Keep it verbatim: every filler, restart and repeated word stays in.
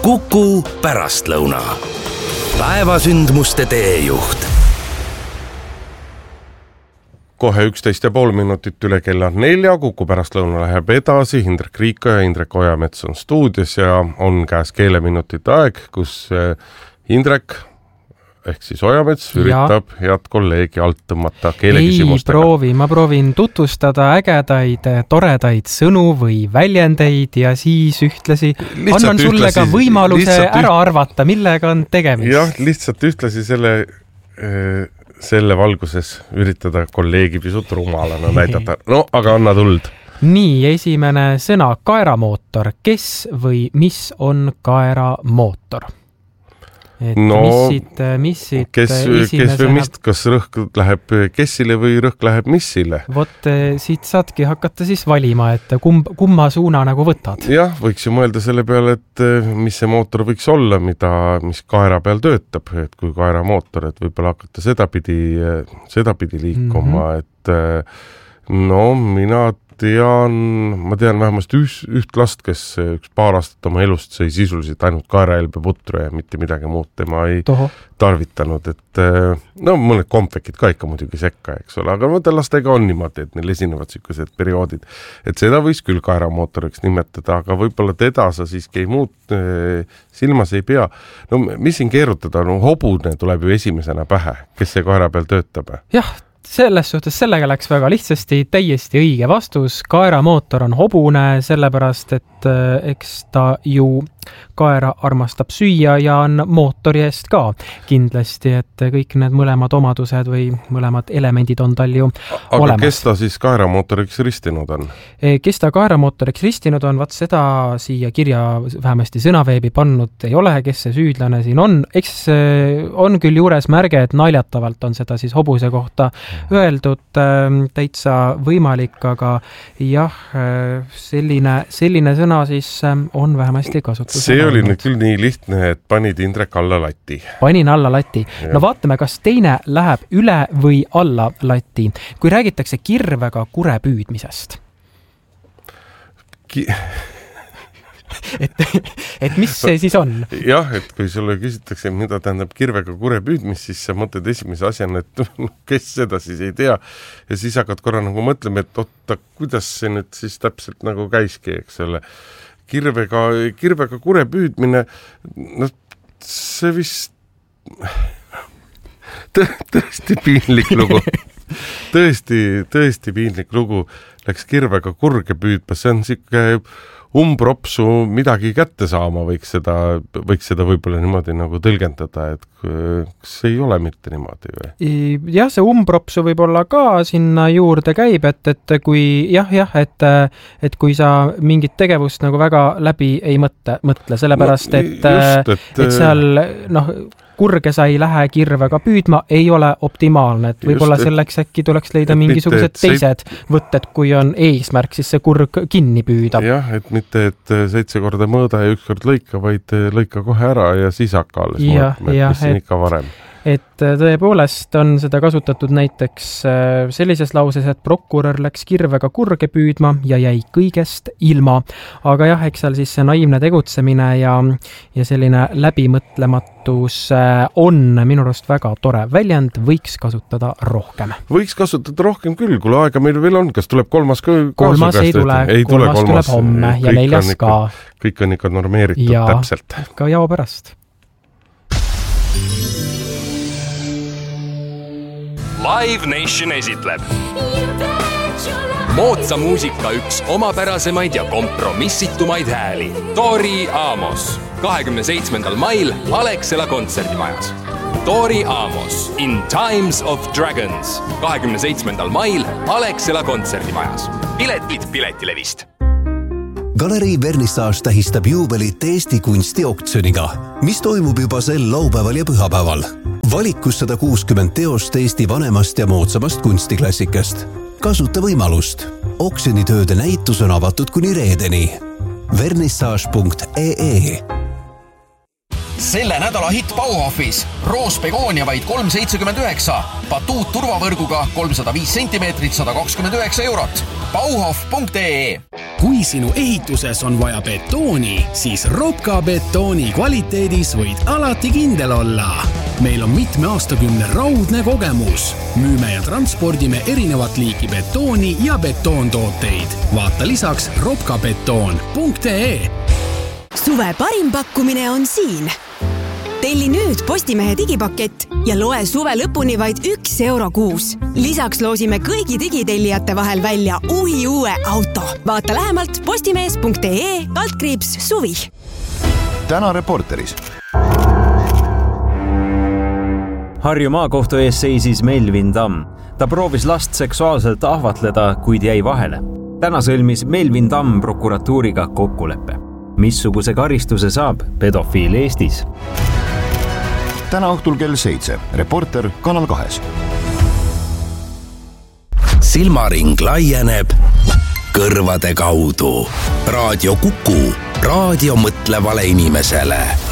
Kuku pärastlõuna. Päevasündmuste teejuht. Kohe üksteist ja pool minutit üle kella nelja, Kuku pärastlõuna läheb edasi. Indrek Riiko ja Indrek Ojamets on stuudios ja on käes keeleminutite aeg, kus Indrek ehk siis Ojamets üritab ja. head kolleegi alt tõmmata keeleküsimustega. Ei proovi, ma proovin tutvustada ägedaid, toredaid sõnu või väljendeid ja siis ühtlasi lihtsalt annan sulle ühtlasi, ka võimaluse ära üht... arvata, millega on tegemist. Jah, lihtsalt ühtlasi selle, selle valguses üritada kolleegi pisut rumalana näidata. No, aga anna tuld. Nii, esimene sõna, kaeramootor. Kes või mis on kaeramootor? Et no, mis siit, mis siit kes, kes või mist, kas rõhk läheb kessile või rõhk läheb missile? Vot siit saadki hakata siis valima, et kumb, kumma suuna nagu võtad. Jah, võiks ju mõelda selle peale, et mis see mootor võiks olla, mida, mis kaera peal töötab, et kui kaeramootor, et võib-olla hakata sedapidi, sedapidi liikuma, mm-hmm. et no mina tean, ma tean vähemasti üht, üht last, kes üks paar aastat oma elust sõi sisuliselt ainult kaeraelbe putru ja mitte midagi muud tema ei Toho. tarvitanud, et no mõned kompvekid ka ikka muidugi sekka, eks ole, aga mõte lastega on niimoodi, et neil esinevad sellised perioodid, et seda võis küll kaeramootoriks nimetada, aga võib-olla teda sa siiski ei muut silmas ei pea. No mis siin keerutada, no hobune tuleb ju esimesena pähe, kes see kaera peal töötab? Jah, selles suhtes sellega läks väga lihtsasti, täiesti õige vastus. Kaeramootor on hobune, sellepärast, et eks ta ju kaera armastab süüa ja on mootori eest ka kindlasti, et kõik need mõlemad omadused või mõlemad elemendid on tal ju aga olemas. Kes ta siis kaeramootoriks ristinud on? Kes ta kaeramootoriks ristinud on, vaat seda siia kirja vähemasti sõnaveebi pannud ei ole, kes see süüdlane siin on. Eks on küll juures märge, et naljatavalt on seda siis hobuse kohta öeldud, täitsa võimalik, aga jah, selline, selline sõna siis on vähemasti kasutus. See oli nüüd küll nii lihtne, et panid Indrek alla lati. Panin alla lati. Ja. No vaatame, kas teine läheb üle või alla lati. Kui räägitakse kirvega kure püüdmisest. Ki... et, et mis see siis on? Jah, et kui sulle küsitakse, mida tähendab kirvega kure püüdmist, siis sa mõtled esimese asjana, et kes seda siis ei tea. Ja siis hakkad korra nagu mõtlema, et otta, kuidas see nüüd siis täpselt nagu käiski, eks ole. Kirvega, kirvega kure püüdmine, no see vist Tõ, tõesti piinlik lugu. Tõesti, tõesti piinlik lugu. Läks kirvega kurge püüdma, see on siuke umbropsu midagi kätte saama, võiks seda, võiks seda võib-olla niimoodi nagu tõlgendada, et see ei ole mitte niimoodi või? Jah, see umbropsu võib-olla ka sinna juurde käib, et, et kui jah, jah, et, et kui sa mingit tegevust nagu väga läbi ei mõtle, mõtle sellepärast, no, et, just, et, et seal noh, kurge sa ei lähe kirvega püüdma, ei ole optimaalne, et võib-olla just, selleks äkki tuleks leida mingisugused mitte, teised see... võtted, kui on eesmärk, siis see kurg kinni püüda. Jah, et mitte, et seitse korda mõõda ja üks kord lõika, vaid lõika kohe ära ja siis hakka alles mõõtma, et mis on ikka varem. Et tõepoolest on seda kasutatud näiteks sellises lauses, et prokurör läks kirvega kurge püüdma ja jäi kõigest ilma. Aga jah, eks seal siis see naivne tegutsemine ja, ja selline läbimõtlematus on minu arust väga tore väljend, võiks kasutada rohkem. Võiks kasutada rohkem küll, kui aega meil veel on, kas tuleb kolmas ka? Kolmas ei tule, ei kolmas, kolmas tuleb homme ja kõik neljas ikka, ka. Kõik on ikka normeeritud ja, täpselt. Ka jao pärast. Live Nation esitleb moodsa muusika üks omapärasemaid ja kompromissitumaid hääli. Tori Amos. kahekümne seitsmendal mail Alexela kontserdimajas. Tori Amos in Times of Dragons. kahekümne seitsmendal mail Alexela kontserdimajas. Piletid Piletilevist. Galerii Vernissage tähistab juubelit Eesti kunstioktsiooniga, mis toimub juba sel laupäeval ja pühapäeval. Valikus sada kuuskümmend teost Eesti vanemast ja moodsamast kunstiklassikast. Kasuta võimalust. Oksjonitööde näitus on avatud kuni reedeni. vernissage punkt ee Selle nädala hitt Bauhofis. Roos Begonia vaid kolm seitsekümmend üheksa. Batuut turvavõrguga kolmsada viis sentimeetrit, sada kakskümmend üheksa eurot. bauhof punkt ee. Kui sinu ehituses on vaja betooni, siis Ropka betooni kvaliteedis võid alati kindel olla. Meil on mitme aastakümne raudne kogemus. Müüme ja transpordime erinevat liiki betooni ja betoontooteid. Vaata lisaks ropka betoon punkt ee. Suve parim pakkumine on siin. Telli nüüd Postimehe digipakett ja loe suve lõpuni vaid üks euro kuus. Lisaks loosime kõigi digitellijate vahel välja uhi uue auto. Vaata lähemalt postimees punkt ee kaldkriips suvi. Täna Reporteris. Harju maakohtu ees seisis Melvin Tamm. Ta proovis last seksuaalselt ahvatleda, kuid jäi vahele. Täna sõlmis Melvin Tamm prokuratuuriga kokkuleppe. Missuguse karistuse saab pedofiil Eestis? Täna õhtul kell seitse. Reporter Kanal kahes. Silmaring laieneb kõrvade kaudu. Raadio Kuku. Raadio mõtlevale inimesele.